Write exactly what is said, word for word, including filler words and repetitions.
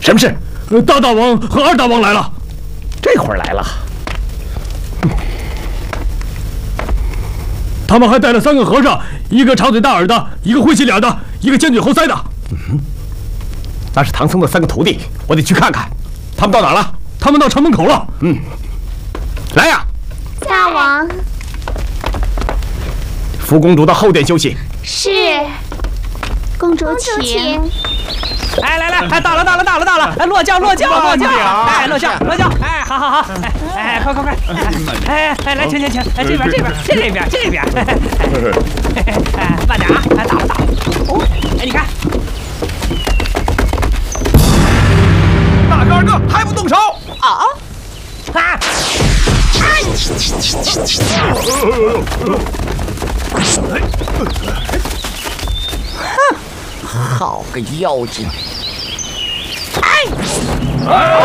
什么事？ 大大王和二大王来了， 这会儿来了。 他们还带了三个和尚，一个长嘴大耳的，一个灰心脸的，一个尖嘴猴腮的。 嗯，那是唐僧的三个徒弟，我得去看看。他们到哪儿了？ 他们到城门口了。 嗯，来呀！ 大王。 福公主到后殿休息。 是。公主请。 哎，来来，哎，到了，到了，到了，到了！哎，落轿，落轿，落轿！哎，落轿，落轿！哎，好好好！哎哎，快快快！哎哎，来，请请请！哎，这边这边这边这边！哎，慢点啊！哎，到了到了！哦，哎，你看， 大哥二哥还不动手？ 啊！啊！ 哼，好个妖精！ 哎！